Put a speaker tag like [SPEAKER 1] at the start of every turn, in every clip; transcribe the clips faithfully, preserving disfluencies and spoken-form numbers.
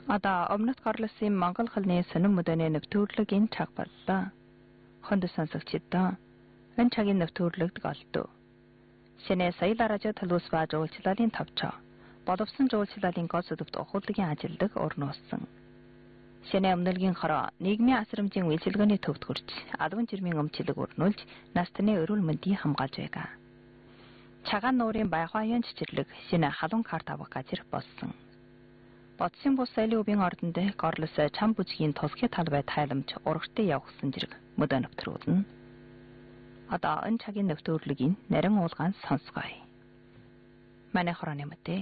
[SPEAKER 1] Одоо өмнөд Горлосын Монгол хэлний сонин мөдөний нэвтрүүлэг энэ цаг боллоо. Хонд сонсогчдоо энэ цагийн нэвтрүүлэгт голдов. Шинэ Соёлын радио төлөвс ба жуулчлалын тавчаа. Боловсон жуулчлалын гол сэдвт ухуулгын ажилдаг орноосон. Шинэ өмнөлгийн хороо нийгмийн асрамжийн үйлчилгээний төвд хүрч албан жирмийн өмчлөг өрнүүлж настны өрүүл мэндийг хамгаалж байгаа. Цагаан нуурын байхаян чичирлэг шинэ халуун карт авах газар болсон. Бодсын бус соёлын өвийн ордонд Горлос чам бүжгийн тусгай талбай тайламж урагштай явуулсан зэрэг мөдөө нэвтрүүлнэ. Одоо энэ цагийн нэвтрүүлгийн нарийн уулгаан сонсгоё. Манай хорооны мэдээ.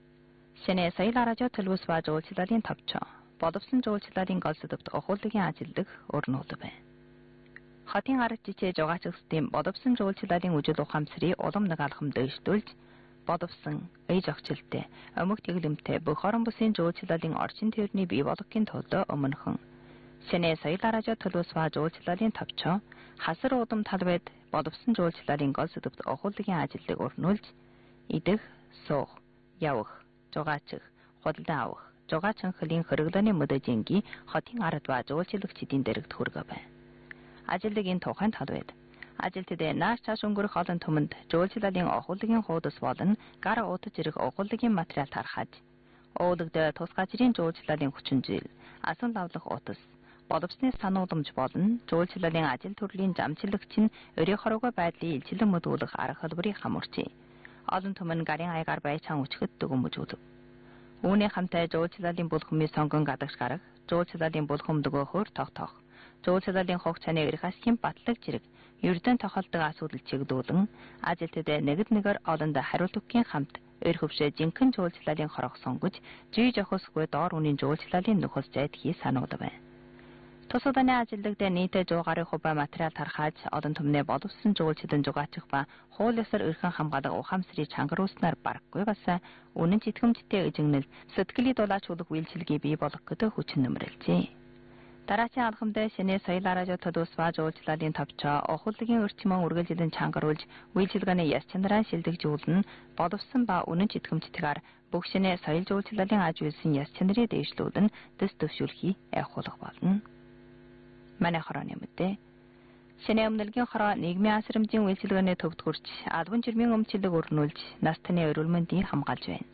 [SPEAKER 1] Шинэ Соёлын радио төлөвс ба жуулчлалын тавчаа. Боловсон жуулчлалын гол сэдвт ухуулгын ажилдаг өрнүүлэг байна. Хотын ард жижиг жугаачлалтын боловсон жуулчлалын үжил ухаамсрыг улам нэг алхам дэвшүүлж боловсон ээж огчлолтой өмг тэглэмтэй бүх орон бүсийн жуулчлалын орчин төвний бий болгохын тулд өмнөхөн Шинэ Соёлын радио төлөвс ба жуулчлалын тавчаа хасар удам талбайд боловсон жуулчлалын гол сэдвт ухуулгын ажилдаг өрнүүлж идэх, суух, явах, жугаачих, худалдан авах, жугаачинхлийн хөрөглөөний мөдөжингийн хотын ард ба жуулчлагчдын дэрэгт хүргэ байна. Ажилдгийн тухайн талбайд ажилтнууд нааш цааш өнгөрөх олон түмэнд жуулчлалын ухуулгын хуудас болон гар утаж ирэх ухуулгын материал тархаж, уулагдаа тус газрын жуулчлалын хүчин зүйл, асан лавлах утас, боловсны санууламж болон жуулчлалын ажил төрлийн замчлагч нь өрийн хорогоо байдлын илчлэн мэдүүлэх арга хэлбэрийг хамарчээ. Олон түмэн гарын аягаар байцаан үчгэд дүгнэмжүүлв. Үүний хамтаа жуулчлалын бүлхмийн сонгон гадагш гарах, жуулчлалын бүлхэм дөгөөхөр тогтоох, жуулчлалын хугацааны эрх асхийн батлаг зэрэг ердөн тохиолдог асуудал чиглүүлэн ажилтнууд нэгд нэгээр олонд хариулт өгөхийн хамт өр хөвшөө жинхэнэ жуулчлалын хорог сонгож, жий жохосгүй доор үнийн жуулчлалын нөхөс зайдхий сануулв байна. Тус удааны ажилтнууд нийтээ сто гаруй хувь материал тархаж, олон түмнээ боловсон жуулчлалын жугаачих ба хууль ёсоор өрхөн хамгаалах ухаамсрыг чангаруулснаар барахгүй бас үнэн читгэмжтэй эжигнэл сэтгэлийн дулаач hulах үйлчилгээ бий болгох гэдэг хүчин нэмрэлжээ. Дараагийн алхамд Шинэ Соёлын радио төлөвс ба жуулчлалын тавчаа ухуулгын өрчмөн үргэлжлэн чангаруулж, үйлчилгээний яс чанараа шилдэгжүүлэн боловсон ба үнэн читгэмжтэйгээр бүх шинэ соёл жуулчлалын аж үйлсэн яс чанарыг дэвшлүүлэн дэс төвшүүлэхийг айхуулах болно. Манай хорооны мэдээ. Шинэ өмнөлгийн хороо нийгмийн асрамжийн үйлчилгээний төвд хүрч албан жирмийн өмчлөг өрнүүлж настны өрүүл мэндийг хамгаалж байна.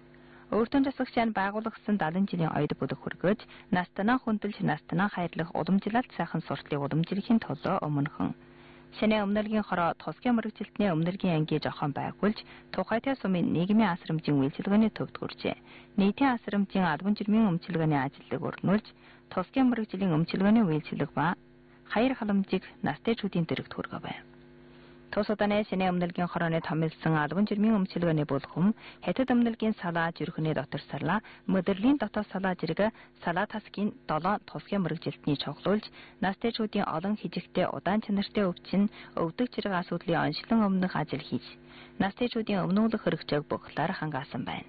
[SPEAKER 1] Өөртөө засагчаан байгуулагдсан дадан жилийн ойд бүлэг хүргэж настанаа хүндэлж настанаа хайрлах уламжлалт сайхан сурталыг уламжлахын тулд өмнөхөн Шинэ өмнөлгийн хороо тусгай мэргэжилтний өмнөлгийн ангийн жохон байгуулж тухайтай сумын нийгмийн асрамжийн үйлчилгээний төвд хүрчээ. Нийтийн асрамжийн албан жирмийн өмчлөгөөний ажилтныг өрнүүлж тусгай мэргэжлийн өмчлөгөөний үйлчилэг ба хаяр халамжийг настайчүүдийн дэрэгт хүргэ байна. Тус удааны Шинэ өмнөлгийн хорооны томилсон албан жирмийн өмчлөгөөний бүлхэм хятад өмнөлгийн салаа жирхний дотор салаа, модерлийн дотоод салаа зэрэг салаа тасгийн долоо тусгай мэргэжилтний чоглуулж настайчүүдийн олон хижигтэй удаан чанартай өвчин өвдөг зэрэг асуудлын онцлон өмнөх ажил хийж настайчүүдийн өмнүүлэх хэрэгцээг бохлоор хангаасан байна.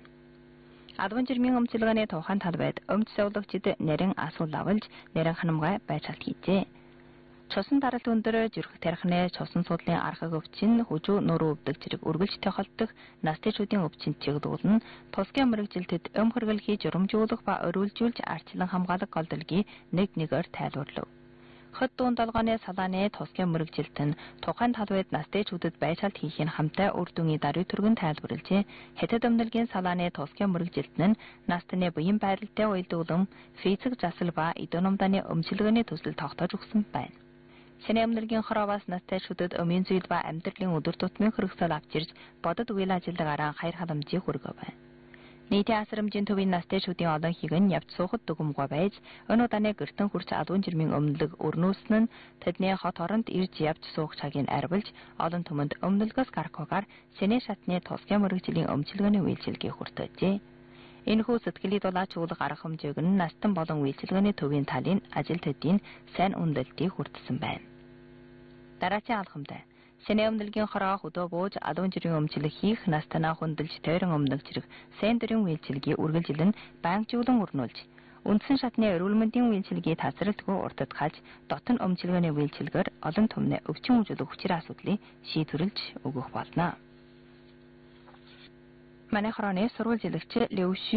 [SPEAKER 1] Албан жирмийн өмчлөгөөний тухайн талбайд өмч сувлагчид нарийн асуул авалж нарийн ханамгай байцаалт хийжээ. Чосон даралт өндөр зүрх тархины чосон судлын архаг өвчин хүжүү нуруу өвдөг зэрэг үргэлж тохиолдох настайчүүдийн өвчин чиглүүлэн тусгай мэргэжилтэд өм хөргөл хийж урамжуулах ба өрүүлжүүлж арчлан хамгаалах голдолгийг нэг нэгээр тайлбарлав. Хот дуун долгооны салааны тусгай мэргэжилт нь тухайн талбайд настайчүүдэд байцаалт хийхин хамтаа үр дүнгийн даруй түргэн тайлбарлжээ. Хятад өмнөлгийн салааны тусгай мэргэжилт нь настаны буян байдалтай уялдуулан физик засал ба идономданы өмчлөгөөний төсөл тогтоож өгсөн байна. Шинэ өмнөлгийн хорооваас настайчүүдэд өмийн зүйл ба амьдралын өдөр тутмын хэрэгсэл авчирж бодод үйл ажиллагаараа хаяр халамжийг хүргэ байна. Нийтийн асрамжийн төвийн настайчүүдийн олон хийг нь явж суухад дүгмгой байж, өн удааны гэртэн хүрч албан жирмийн өмнөлөг өрнүүлсэн нь тэдний хот оронд ирж явж суух цагийг арвилж, олон түмэнд өмнөлгөөс гарахгүйгээр Шинэ шатны тусгай мэргэжлийн өмчлөгөөний үйлчилгээг хүртээжээ. Энэхүү сэтгэлийн дулаач уулах арга хэмжээг нь настан болон үйлчилгээний төвийн талын ажилтнуудын сайн үнэлэлтийг хүртсэн байна. Дараагийн алхамд Шинэ өмнөлгийн хороо хөдөө бууж албан жирийн өмчлөг хийх настанаа хүндэлж тойрон өмнөх зэрэг сайн дөрийн үйлчилгээ үргэлжлэн банкжуулан өрнүүлж үндсэн шатны эрүүл мэндийн үйлчилгээ тасралтгүй уртад хаж дотн өмчлөгөөний үйлчилгээр олон түмнээ өвчин үзүүлэх хүчээр асуудлыг шийдвэрлэж өгөх болно. Манай хорооны сурвалжилагч Левши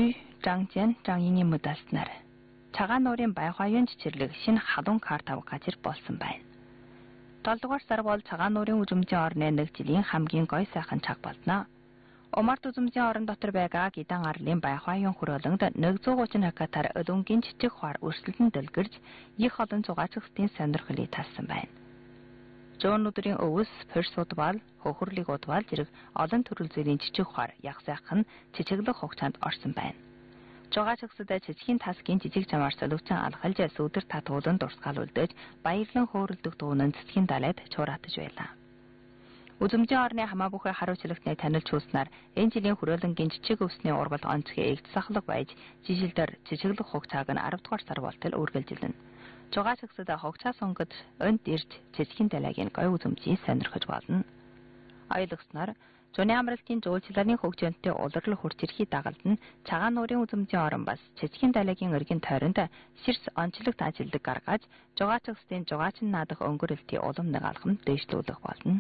[SPEAKER 1] Жангжан Жангины мөдөлснөр цагаан нуурын байхааюун цэцэрлэг шинэ халуун карт авах газар болсон байна. долоо дугаар сар бол цагаан нуурын үзмжийн орны нэг жилийн хамгийн гоё сайхан цаг болно. Умард үзмжийн орон дотор байгаа гидан арлын байхааюун хөрөөлөнд нэг зуун гучин хакатар өдөнгөний жижиг хуар өрсөлдөн дэлгэрж их олон зугаацгтын сонирхлыг талсан байна. Жон өдрийн өвс, перс удвал, хөхөрлөг удвал зэрэг олон төрөл зүйлийн жижиг хуар яг сайхан цэцэглэг хугацаанд орсон байна. Жугаачгсад цэцгийн тасгийн жижиг чамаар солиуцан алхалж сүдэр татуулан дурсгалуулдаж баярлан хөөрөлдөх дуунан цэцгийн далайд чураатаж байлаа. Үзмжийн орны хамаа бүхэ харуулчлагтны танилж хүснээр энэ жилийн хөрөөлөнгийн жижиг өвсний ургал онцгой эгд сахлаг байж жижилдэр цэцэглэг хугацааг нь арав дугаар сар болтол үргэлжилнэ. Жугаачгсад хугацаа сонгод өнд ирж цэцгийн далайгийн гой үзмжийг сонирхож болно. Ойлгосноор Зуны амралтын жуулчлалын хөгжөөнтэй улирлал хурц ирэхий дагалд нь цагаан нуурын үзмжийн орон бас цэцгийн далайгийн өргөн тойронд сэрс онцлогт ажилдаг гаргаж жугаачгсдын жугаачин наадах өнгөрөлтийн улам нэг алхам дэвшлүүлэх болно.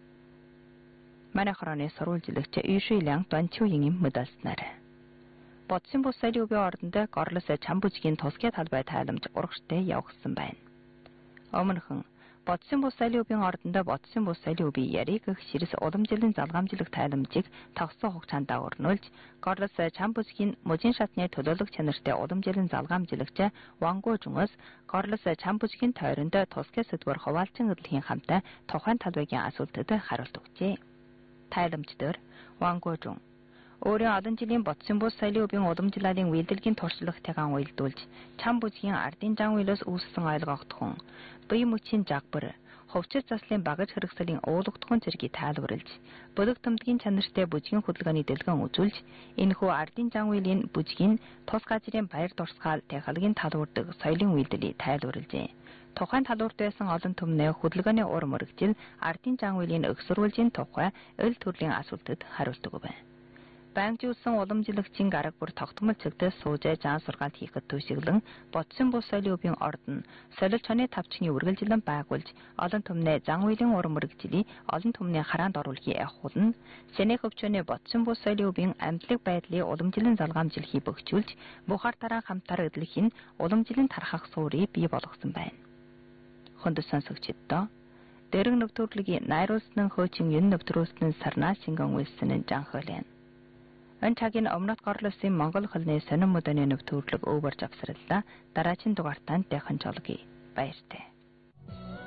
[SPEAKER 1] Манай хорооны сурвалжлагч Ишилэн Дончуйгийн мөдөлснөр. Бодсон бус соёлын өвийн ордонд горлос чамбужгийн тусгай талбай тайламж урагштай явагдсан байна. Өмнөхөн Бодсон бус соёлын өвийн ордонд бодсон бус соёлын өвийн яриг их ширс уламжлалын залгамжлах тайламжийг тогтсон хугацаанд өрнүүлж, горлос чамбужгийн мужийн шатны төлөөлөх чанартай уламжлалын залгамжлагч Вангу Жунгос горлос чамбужгийн тойронд тусгай сэдвэр хуваалцсан хөдөлгөөний хамтаа тухайн талбайгийн асуултад хариулт өгчээ. Тайламж дээр Вангу Жунг өөрийн олон жилийн бодсон бус соёлын өвийн уламжлалын үйлдэлгийн туршлагатайгаан уялдуулж, чамбужгийн ардын жан үйлээс үүссэн ойлгогдхон бие мөчийн жагбар, хувцас заслын багаж хэрэгслийн уулгадхон зэргийг тайлбарлаж, бөлөг төмдгийн чанартай бүжгийн хөдөлгөөний дэлгэн үзүүлж, энэхүү ардын жан үйлийн бүжгийн тус газрын баяр дурсгаал технологийн талуурдаг соёлын үйлдэлийг тайлбарлажээ. Тухайн талуурд байсан олон төмнөө хөдөлгөөний ур мөрөгжил, ардын жан үйлийн өгсөрүүлжийн тухай өл төрлийн асуултад хариулдаг байна. Бангжуулсан уламжлагчийн гараг бүр тогтмол цэгтээс суужээ жаан сургаалт хийхэд төшиглэн бодсон бус соёлын өвийн ордон солилт чоны тавчны үргэлжилэн байгуулж олон төмнөө зан үйлийн ур мөрөгжлийг олон төмний хараанд оруулахыг явуулна. Сэнэх өвчнөө бодсон бус соёлын өвийн амьдлаг байдлыг уламжлалын залгамжлахыг бөхжүүлж бухар тараа хамтар эдлэх нь уламжлалын тархах суурийг бий болгосон байна. Хондог сонсогчдоо дэрэг нөвтөрлөгийн найруулсан хөөчин юм нөвтрөөсөн сарнаа шингэн үйлсэн жанхолын энэ цагийн өмнөд горлосын Монгол хөлний сонин мөдөний нөвтөрлөг өвөрж авсраллаа. Дараагийн дугаартаа дэхэн жолгий. Баяртай.